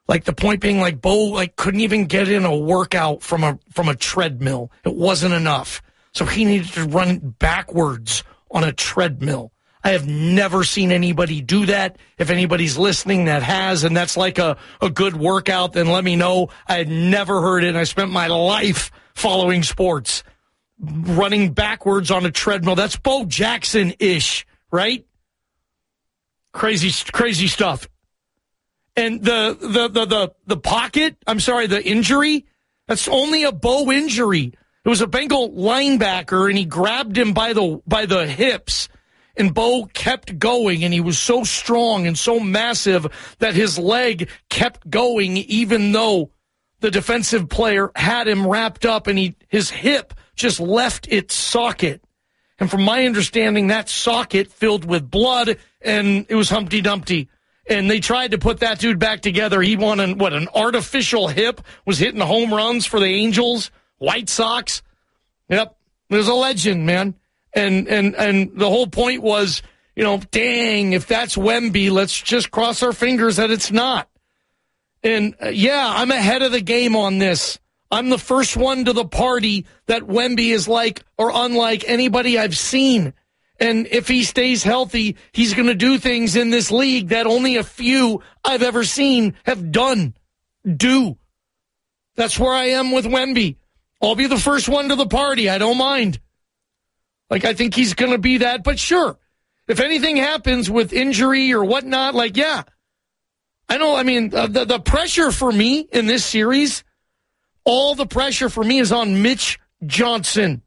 Like the point being, like Bo couldn't even get in a workout from a treadmill. It wasn't enough. So he needed to run backwards on a treadmill. I have never seen anybody do that. If anybody's listening that has, and that's like a good workout, then let me know. I had never heard it. I spent my life following sports. Running backwards on a treadmill. That's Bo Jackson-ish, right? Crazy stuff. And the pocket, the injury, that's only a Bo injury. It was a Bengal linebacker, and he grabbed him by the hips, and Bo kept going, and he was so strong and so massive that his leg kept going even though the defensive player had him wrapped up, and his hip just left its socket. And from my understanding, that socket filled with blood, and it was Humpty Dumpty. And they tried to put that dude back together. He won an artificial hip, was hitting home runs for the Angels, White Sox. Yep, it was a legend, man. And the whole point was, dang, if that's Wemby, let's just cross our fingers that it's not. And, I'm ahead of the game on this. I'm the first one to the party that Wemby is like or unlike anybody I've seen. And if he stays healthy, he's going to do things in this league that only a few I've ever seen have do. That's where I am with Wemby. I'll be the first one to the party. I don't mind. I think he's going to be that. But sure, if anything happens with injury or whatnot, I know, the pressure for me in this series, all the pressure for me is on Mitch Johnson.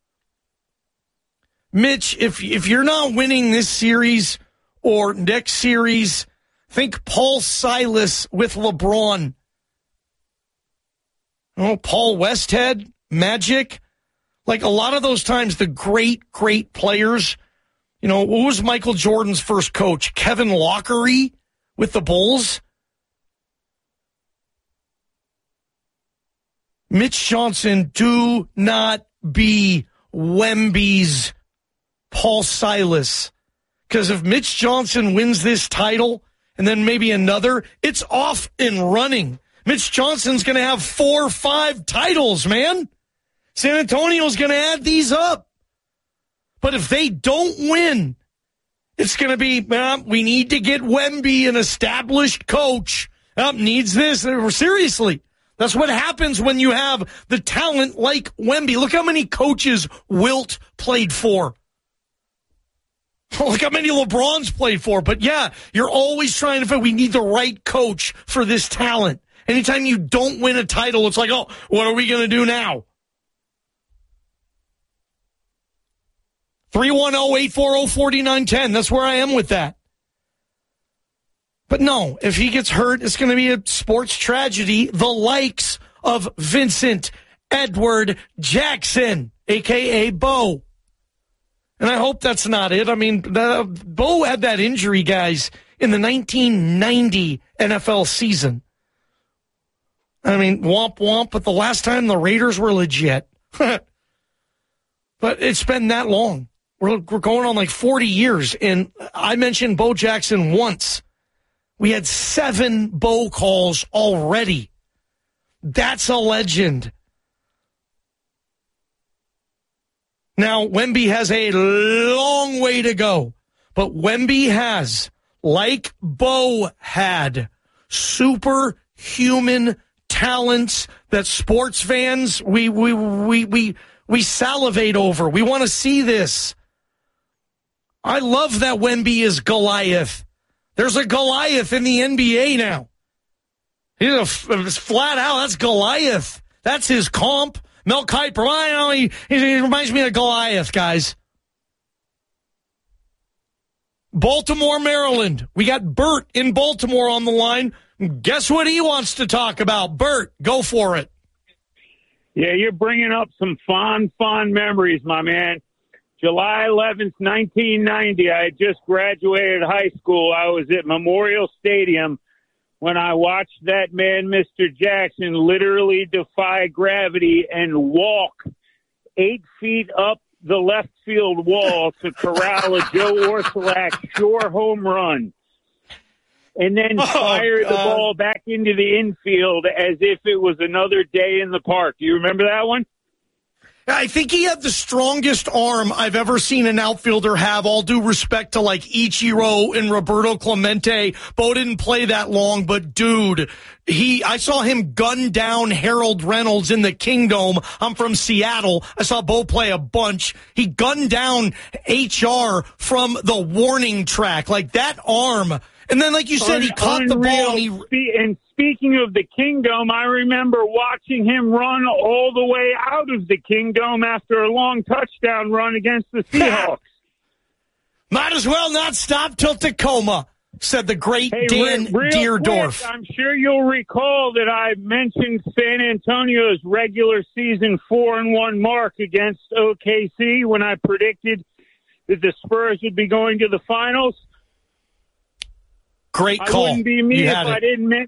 Mitch, if you're not winning this series or next series, think Paul Silas with LeBron. Paul Westhead, Magic. A lot of those times, the great players, what was Michael Jordan's first coach? Kevin Lockery with the Bulls. Mitch Johnson, do not be Wemby's Paul Silas. Because if Mitch Johnson wins this title and then maybe another, it's off and running. Mitch Johnson's going to have 4 or 5 titles, man. San Antonio's going to add these up. But if they don't win, it's going to be, we need to get Wemby, an established coach. Needs this. Seriously. That's what happens when you have the talent like Wemby. Look how many coaches Wilt played for. Look how many LeBron's played for. But yeah, you're always trying to find, we need the right coach for this talent. Anytime you don't win a title, it's like, oh, what are we going to do now? 310-840-4910. That's where I am with that. But no, if he gets hurt, it's going to be a sports tragedy, the likes of Vincent Edward Jackson, a.k.a. Bo. And I hope that's not it. Bo had that injury, guys, in the 1990 NFL season. Womp womp, but the last time the Raiders were legit. But it's been that long. We're going on 40 years, and I mentioned Bo Jackson once. We had 7 Bo calls already. That's a legend. Now, Wemby has a long way to go, but Wemby has, like Bo had, superhuman talents that sports fans, we salivate over. We want to see this. I love that Wemby is Goliath. There's a Goliath in the NBA now. He's flat out, that's Goliath. That's his comp. Mel Kiper, he reminds me of Goliath, guys. Baltimore, Maryland. We got Bert in Baltimore on the line. Guess what he wants to talk about? Bert, go for it. Yeah, you're bringing up some fond memories, my man. July 11th, 1990, I had just graduated high school. I was at Memorial Stadium when I watched that man, Mr. Jackson, literally defy gravity and walk 8 feet up the left field wall to corral a Joe Orsulak shore home run. and then fire the ball back into the infield as if it was another day in the park. Do you remember that one? I think he had the strongest arm I've ever seen an outfielder have, all due respect to like Ichiro and Roberto Clemente. Bo didn't play that long, but dude, I saw him gun down Harold Reynolds in the Kingdome. I'm from Seattle. I saw Bo play a bunch. He gunned down HR from the warning track, like that arm. And then, like you said, he caught the ball. And speaking of the Kingdome, I remember watching him run all the way out of the Kingdome after a long touchdown run against the Seahawks. Might as well not stop till Tacoma, said the great Dan Deerdorf. Quick, I'm sure you'll recall that I mentioned San Antonio's regular season 4-1 mark against OKC when I predicted that the Spurs would be going to the finals. Great call. I wouldn't be me if I didn't mention.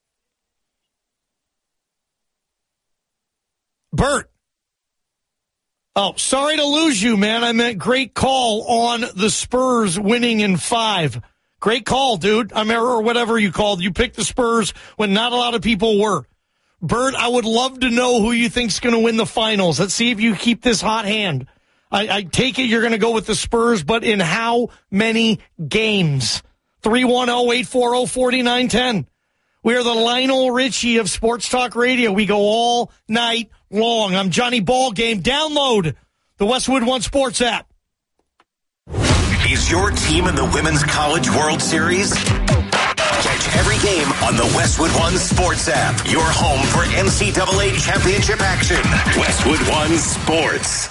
Bert. Oh, sorry to lose you, man. I meant great call on the Spurs winning in 5. Great call, dude. Or whatever you called. You picked the Spurs when not a lot of people were. Bert, I would love to know who you think's going to win the finals. Let's see if you keep this hot hand. I take it you're going to go with the Spurs, but in how many games? 310-840-4910. We are the Lionel Richie of Sports Talk Radio. We go all night long. I'm Johnny Ballgame. Download the Westwood One Sports app. Is your team in the Women's College World Series? Catch every game on the Westwood One Sports app. Your home for NCAA championship action. Westwood One Sports.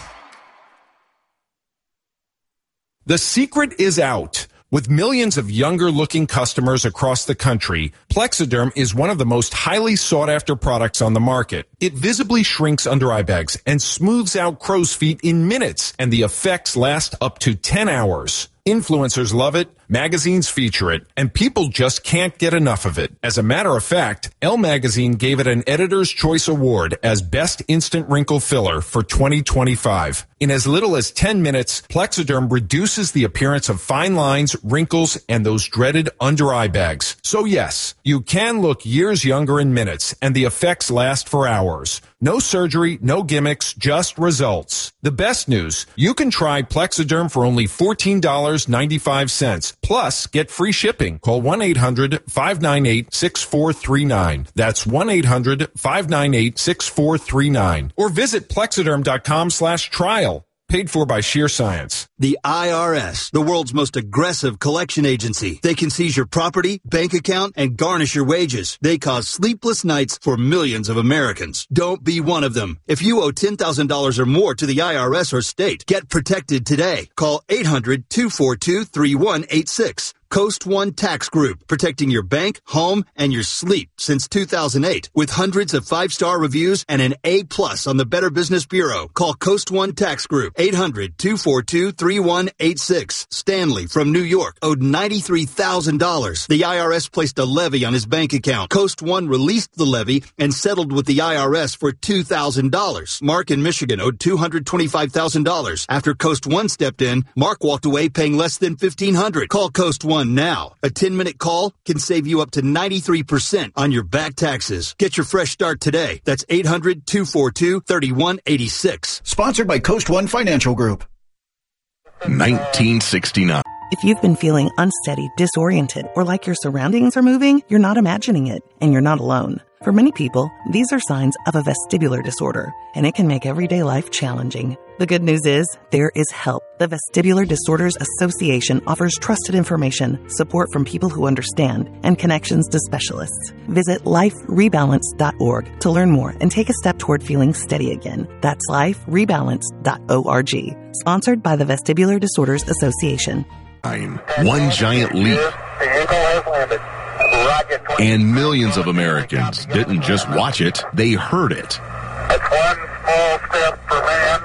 The secret is out. With millions of younger-looking customers across the country, Plexiderm is one of the most highly sought-after products on the market. It visibly shrinks under-eye bags and smooths out crow's feet in minutes, and the effects last up to 10 hours. Influencers love it, magazines feature it, and people just can't get enough of it. As a matter of fact, Elle Magazine gave it an Editor's Choice Award as Best Instant Wrinkle Filler for 2025. In as little as 10 minutes, Plexiderm reduces the appearance of fine lines, wrinkles, and those dreaded under-eye bags. So yes, you can look years younger in minutes, and the effects last for hours. No surgery, no gimmicks, just results. The best news, you can try Plexiderm for only $14.95. Plus, get free shipping. Call 1-800-598-6439. That's 1-800-598-6439. Or visit Plexiderm.com/trial. Paid for by Sheer Science. The IRS, the world's most aggressive collection agency. They can seize your property, bank account, and garnish your wages. They cause sleepless nights for millions of Americans. Don't be one of them. If you owe $10,000 or more to the IRS or state, get protected today. Call 800-242-3186. Coast One Tax Group, protecting your bank, home, and your sleep since 2008. With hundreds of 5-star reviews and an A+ on the Better Business Bureau. Call Coast One Tax Group, 800-242-3186. Stanley from New York owed $93,000. The IRS placed a levy on his bank account. Coast One released the levy and settled with the IRS for $2,000. Mark in Michigan owed $225,000. After Coast One stepped in, Mark walked away paying less than $1,500. Call Coast One now. A 10-minute call can save you up to 93% on your back taxes. Get your fresh start today. That's 800-242-3186. Sponsored by Coast One Financial Group. 1969. If you've been feeling unsteady, disoriented, or like your surroundings are moving, you're not imagining it, and you're not alone. For many people, these are signs of a vestibular disorder, and it can make everyday life challenging. The good news is, there is help. The Vestibular Disorders Association offers trusted information, support from people who understand, and connections to specialists. Visit liferebalance.org to learn more and take a step toward feeling steady again. That's liferebalance.org. Sponsored by the Vestibular Disorders Association. One giant leap. The Eagle has landed. And millions of Americans didn't just watch it, they heard it. That's one small step for man,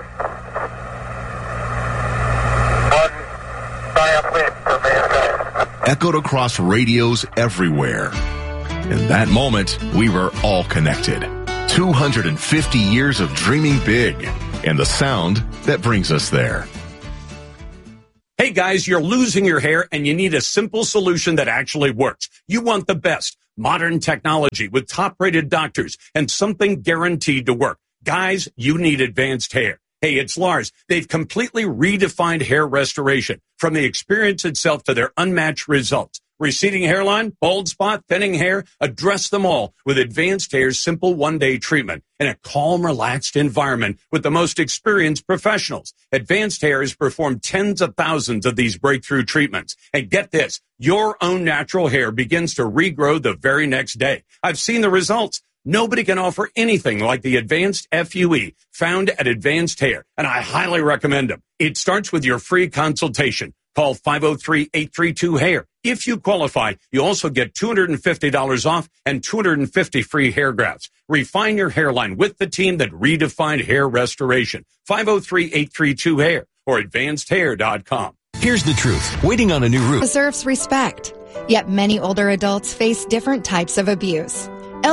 one giant leap for mankind. Echoed across radios everywhere. In that moment, we were all connected. 250 years of dreaming big, and the sound that brings us there. Hey, Hey guys, you're losing your hair and you need a simple solution that actually works. You want the best modern technology with top-rated doctors and something guaranteed to work. Guys, you need Advanced Hair. Hey, it's Lars. They've completely redefined hair restoration, from the experience itself to their unmatched results. Receding hairline, bald spot, thinning hair, address them all with Advanced Hair's simple one-day treatment in a calm, relaxed environment with the most experienced professionals. Advanced Hair has performed tens of thousands of these breakthrough treatments. And get this, your own natural hair begins to regrow the very next day. I've seen the results. Nobody can offer anything like the Advanced FUE found at Advanced Hair, and I highly recommend them. It starts with your free consultation. Call 503-832-HAIR. If you qualify, you also get $250 off and 250 free hair grafts. Refine your hairline with the team that redefined hair restoration. 503-832-HAIR or advancedhair.com. Here's the truth. Waiting on a new roof deserves respect. Yet many older adults face different types of abuse.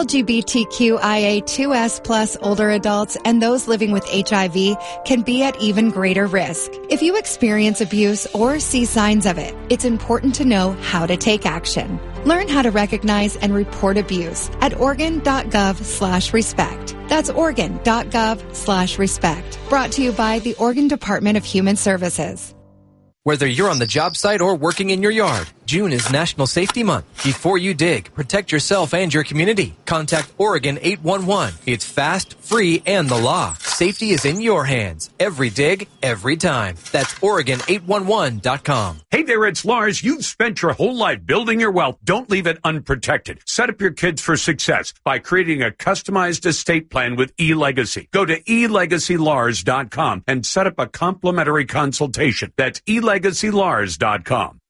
LGBTQIA2S plus older adults and those living with HIV can be at even greater risk. If you experience abuse or see signs of it, it's important to know how to take action. Learn how to recognize and report abuse at Oregon.gov/respect. That's Oregon.gov/respect. Brought to you by the Oregon Department of Human Services. Whether you're on the job site or working in your yard, June is National Safety Month. Before you dig, protect yourself and your community. Contact Oregon 811. It's fast, free, and the law. Safety is in your hands. Every dig, every time. That's Oregon811.com. Hey there, it's Lars. You've spent your whole life building your wealth. Don't leave it unprotected. Set up your kids for success by creating a customized estate plan with eLegacy. Go to eLegacyLars.com and set up a complimentary consultation. That's eLegacyLars.com.